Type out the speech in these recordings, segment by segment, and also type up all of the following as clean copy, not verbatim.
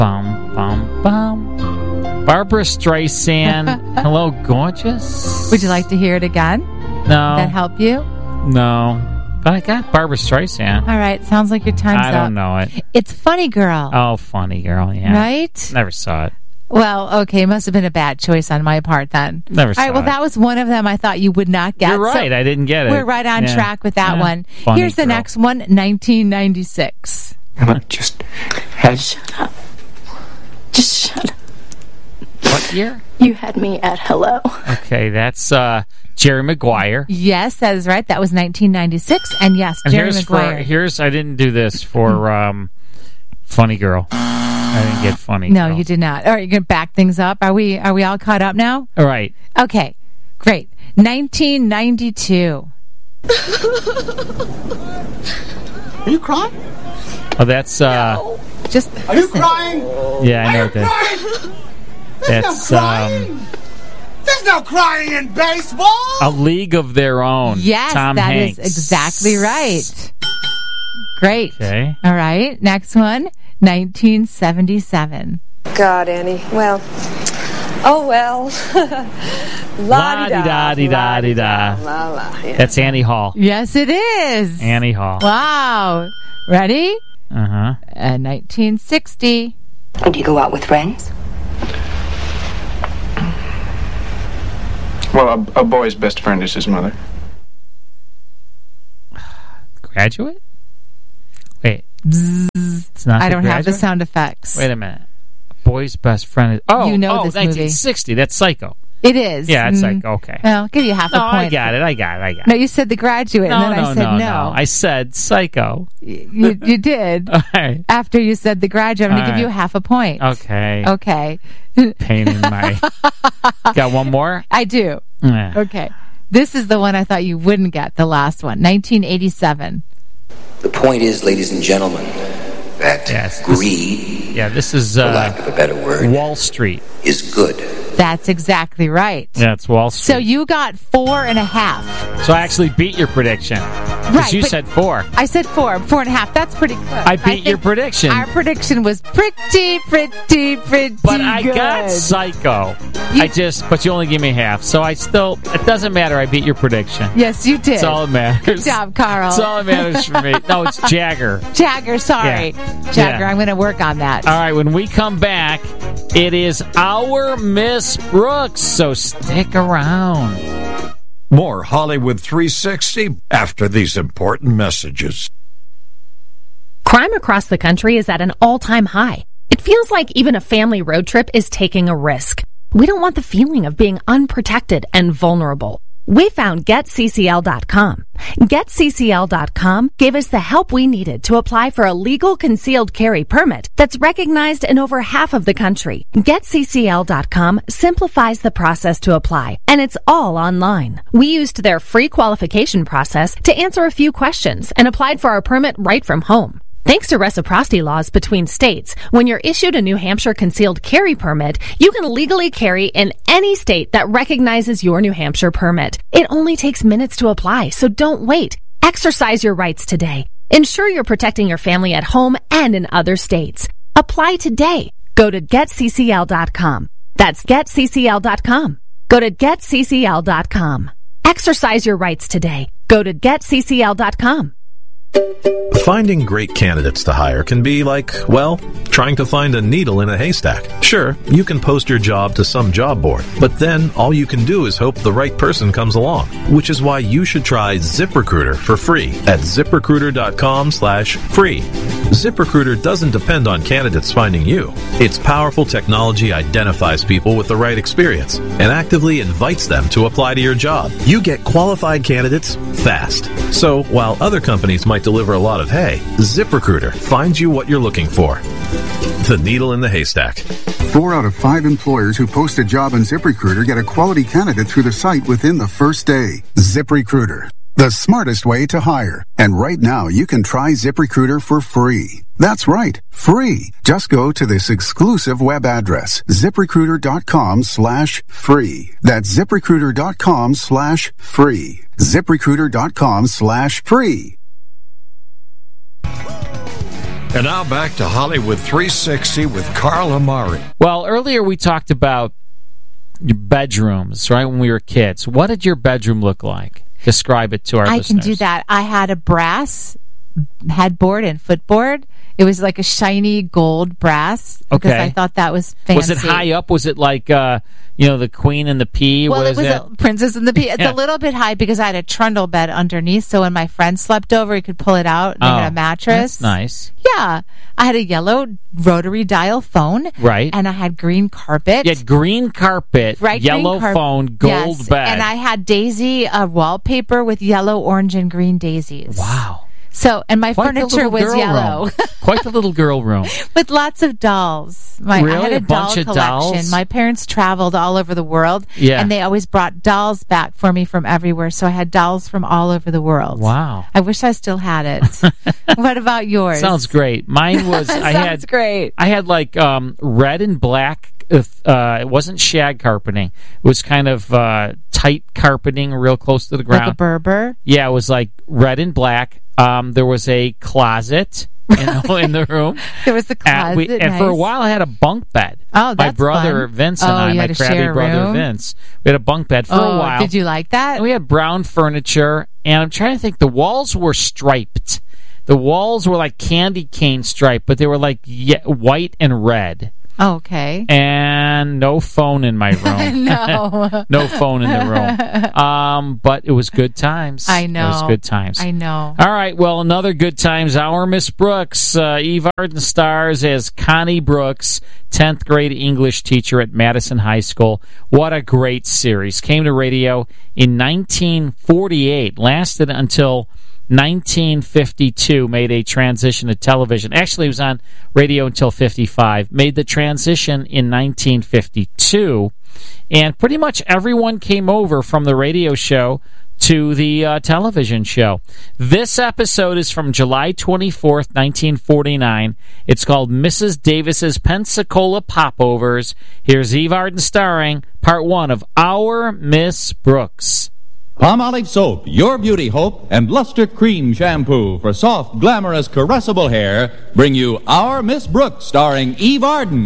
Bum, bum, bum. Barbara Streisand. Hello, gorgeous. Would you like to hear it again? No. Did that help you? No. But I got Barbara Streisand. All right. Sounds like your time's up. I don't know it. It's Funny Girl. Oh, Funny Girl, yeah. Right? Never saw it. Well, okay. It must have been a bad choice on my part then. Never saw it. All right. Well, that was one of them I thought you would not get. You're right. So I didn't get it. We're right on track with that one. Funny Here's the Girl. next one, 1996. Come on, just had... Shut up. Just shut up. What year? You had me at hello. Okay, that's Jerry Maguire. Yes, that is right. That was 1996. And yes, And Jerry Maguire. I didn't do this for Funny Girl. I didn't get Funny No, Girl. you did not. All right, you're going to back things up. Are we all caught up now? All right. Okay, great. 1992. Are you crying? Oh, that's Just Are you listen. crying? yeah, I know Are you that. crying? That's There's no crying. There's no crying in baseball. A League of Their Own. Yes, Tom that Hanks. is exactly right. Great. Okay. All right, next one, 1977. God, Annie. Well, oh well. La-di-da-di-da-di-da. La la. Yeah. That's Annie Hall. Yes, it is. Annie Hall. Wow. Ready? Uh-huh. 1960. Do you go out with friends? Well, a boy's best friend is his mother. Graduate? Wait. It's not I The don't have the Graduate? sound effects. Wait a minute. A boy's best friend is... Oh, You know this movie. 1960. That's Psycho. It is. Yeah, it's Psycho. Okay. Well, I'll give you half a No, point. I got it. No, you said The Graduate, No, and then I said no. I said Psycho. You did. All right. After you said The Graduate, I'm going to give you half a point. Okay. Okay. Pain in my... Got one more? I do. Yeah. Okay. This is the one I thought you wouldn't get, the last one. 1987. The point is, ladies and gentlemen, that greed, this is for lack of a better word, Wall Street. is good. That's exactly right. Yeah, it's Wall Street. So you got 4.5. So I actually beat your prediction. Because Right, you but- said 4. I said 4.5. That's pretty close. I beat your prediction. Our prediction was pretty But I good. got Psycho. But you only give me half. So it doesn't matter. I beat your prediction. Yes, you did. That's all that matters. Good job, Carl. That's all that matters for me. No, it's Jagger. Jagger, sorry. Yeah. Jagger, Yeah. I'm going to work on that. All right, when we come back, it is our Miss Brooks, so stick around. More Hollywood 360 after these important messages. Crime across the country is at an all-time high. It feels like even a family road trip is taking a risk. We don't want the feeling of being unprotected and vulnerable. We found GetCCL.com. GetCCL.com gave us the help we needed to apply for a legal concealed carry permit that's recognized in over half of the country. GetCCL.com simplifies the process to apply, and it's all online. We used their free qualification process to answer a few questions and applied for our permit right from home. Thanks to reciprocity laws between states, when you're issued a New Hampshire concealed carry permit, you can legally carry in any state that recognizes your New Hampshire permit. It only takes minutes to apply, so don't wait. Exercise your rights today. Ensure you're protecting your family at home and in other states. Apply today. Go to GetCCL.com. That's GetCCL.com. Go to GetCCL.com. Exercise your rights today. Go to GetCCL.com. Finding great candidates to hire can be like, well, trying to find a needle in a haystack. Sure, you can post your job to some job board, but then all you can do is hope the right person comes along, which is why you should try ZipRecruiter for free at ZipRecruiter.com/free. ZipRecruiter doesn't depend on candidates finding you. Its powerful technology identifies people with the right experience and actively invites them to apply to your job. You get qualified candidates fast. So while other companies might deliver a lot of hay, ZipRecruiter finds you what you're looking for. The needle in the haystack. 4 out of 5 employers who post a job on ZipRecruiter get a quality candidate through the site within the first day. ZipRecruiter, the smartest way to hire. And right now, you can try ZipRecruiter for free. That's right, free. Just go to this exclusive web address, ZipRecruiter.com/free. That's ZipRecruiter.com/free. ZipRecruiter.com/free. And now back to Hollywood 360 with Carl Amari. Well, earlier we talked about your bedrooms, right, when we were kids. What did your bedroom look like? Describe it to our listeners. I can do that. I had a brass headboard and footboard. It was like a shiny gold brass because I thought that was fancy. Was it high up? Was it like, the Queen and the Pea? Well, it was a Princess and the Pea. It's a little bit high because I had a trundle bed underneath, so when my friend slept over, he could pull it out and had a mattress. That's nice. Yeah. I had a yellow rotary dial phone. Right. And I had green carpet. You had green carpet, yellow phone, gold bed. And I had daisy wallpaper with yellow, orange, and green daisies. Wow. So, and my furniture was yellow. Quite the little girl room. With lots of dolls. I had a bunch of collection. dolls? My parents traveled all over the world. Yeah. And they always brought dolls back for me from everywhere. So I had dolls from all over the world. Wow. I wish I still had it. What about yours? Sounds great. Mine was, Sounds great. I had like red and black. It wasn't shag carpeting. It was kind of tight carpeting real close to the ground. Like a Berber? Yeah, it was like red and black. There was a closet in the room. There was the closet. And for a while, I had a bunk bed. Oh, that's my brother fun. Vince and I, my crabby brother Vince, we had a bunk bed for a while. Did you like that? And we had brown furniture, and I'm trying to think. The walls were striped. The walls were like candy cane striped, but they were like white and red. Oh, okay. And no phone in my room. No. No phone in the room. But it was good times. I know. It was good times. I know. All right, well, another good times hour. Miss Brooks, Eve Arden stars as Connie Brooks, 10th grade English teacher at Madison High School. What a great series. Came to radio in 1948, lasted until 1952, made a transition to television. Actually, it was on radio until 55. Made the transition in 1952, and pretty much everyone came over from the radio show to the television show. This episode is from July 24th, 1949. It's called Mrs. Davis's Pensacola Popovers. Here's Eve Arden starring part one of Our Miss Brooks. Palmolive Soap, your beauty hope, and Luster Cream Shampoo for soft, glamorous, caressable hair bring you Our Miss Brooks, starring Eve Arden.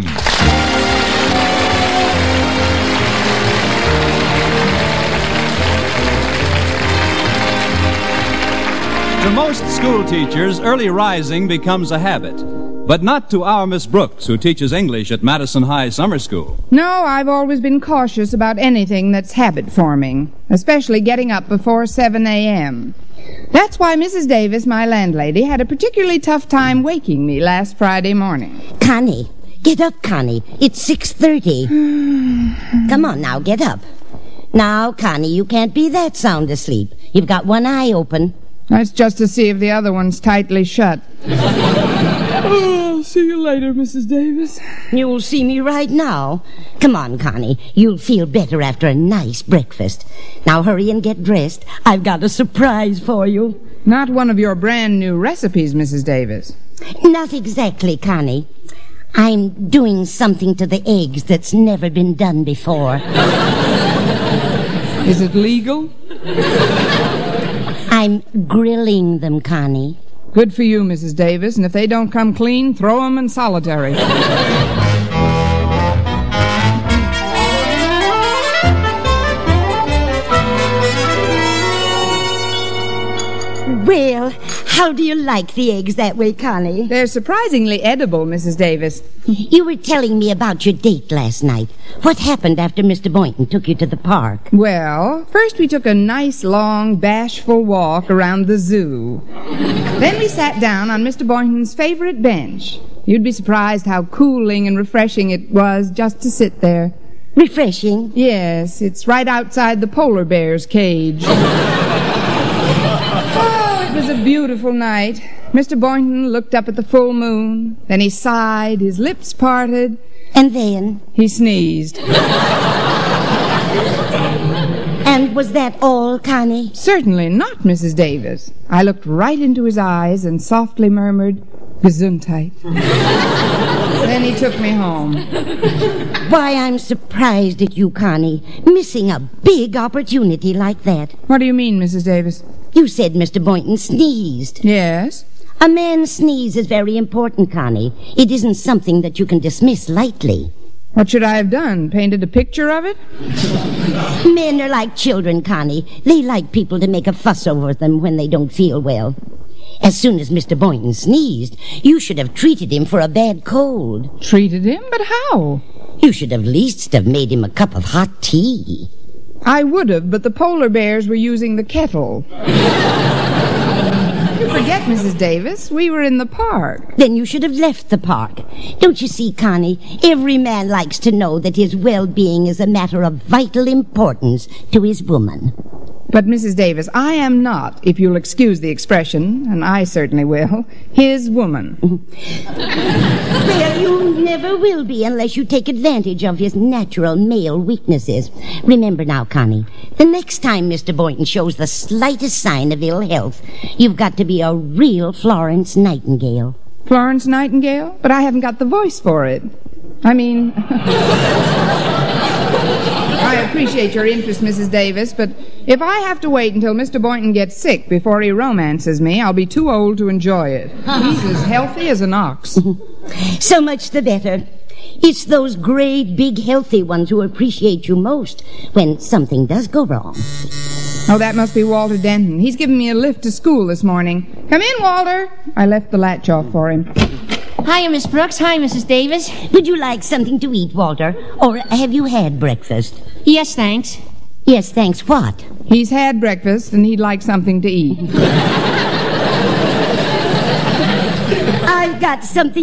To most school teachers, early rising becomes a habit. But not to our Miss Brooks, who teaches English at Madison High Summer School. No, I've always been cautious about anything that's habit-forming, especially getting up before 7 a.m. That's why Mrs. Davis, my landlady, had a particularly tough time waking me last Friday morning. Connie, get up, Connie. It's 6:30. Come on now, get up. Now, Connie, you can't be that sound asleep. You've got one eye open. That's just to see if the other one's tightly shut. Oh, see you later, Mrs. Davis. You'll see me right now. Come on, Connie. You'll feel better after a nice breakfast. Now hurry and get dressed. I've got a surprise for you. Not one of your brand new recipes, Mrs. Davis. Not exactly, Connie. I'm doing something to the eggs that's never been done before. Is it legal? I'm grilling them, Connie. Good for you, Mrs. Davis, and if they don't come clean, throw them in solitary. Well, how do you like the eggs that way, Connie? They're surprisingly edible, Mrs. Davis. You were telling me about your date last night. What happened after Mr. Boynton took you to the park? Well, first we took a nice, long, bashful walk around the zoo. Then we sat down on Mr. Boynton's favorite bench. You'd be surprised how cooling and refreshing it was just to sit there. Refreshing? Yes, it's right outside the polar bear's cage. It was a beautiful night. Mr. Boynton looked up at the full moon. Then he sighed, his lips parted. And then? He sneezed. And was that all, Connie? Certainly not, Mrs. Davis. I looked right into his eyes and softly murmured, Gesundheit. Then he took me home. Why, I'm surprised at you, Connie, missing a big opportunity like that. What do you mean, Mrs. Davis? You said Mr. Boynton sneezed. Yes. A man's sneeze is very important, Connie. It isn't something that you can dismiss lightly. What should I have done? Painted a picture of it? Men are like children, Connie. They like people to make a fuss over them when they don't feel well. As soon as Mr. Boynton sneezed, you should have treated him for a bad cold. Treated him? But how? You should have least have made him a cup of hot tea. I would have, but the polar bears were using the kettle. You forget, Mrs. Davis, we were in the park. Then you should have left the park. Don't you see, Connie, every man likes to know that his well-being is a matter of vital importance to his woman. But, Mrs. Davis, I am not, if you'll excuse the expression, and I certainly will, his woman. Well, you never will be unless you take advantage of his natural male weaknesses. Remember now, Connie, the next time Mr. Boynton shows the slightest sign of ill health, you've got to be a real Florence Nightingale. Florence Nightingale? But I haven't got the voice for it. I mean... I appreciate your interest, Mrs. Davis, but if I have to wait until Mr. Boynton gets sick before he romances me, I'll be too old to enjoy it. He's as healthy as an ox. So much the better. It's those great, big, healthy ones who appreciate you most when something does go wrong. Oh, that must be Walter Denton. He's given me a lift to school this morning. Come in, Walter. I left the latch off for him. Hiya, Miss Brooks. Hi, Mrs. Davis. Would you like something to eat, Walter? Or have you had breakfast? Yes, thanks. Yes, thanks what? He's had breakfast and he'd like something to eat. I've got something